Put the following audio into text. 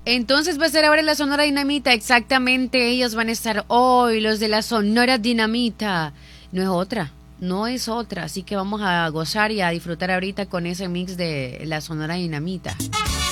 Entonces va a ser ahora la Sonora Dinamita, exactamente, ellos van a estar hoy, los de la Sonora Dinamita. No es otra, no es otra, así que vamos a gozar y a disfrutar ahorita con ese mix de la Sonora Dinamita.